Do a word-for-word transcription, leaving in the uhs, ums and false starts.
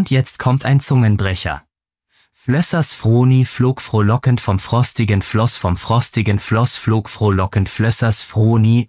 Und jetzt kommt ein Zungenbrecher. Flössers Froni flog frohlockend vom frostigen Floss, vom frostigen Floss flog frohlockend Flössers Froni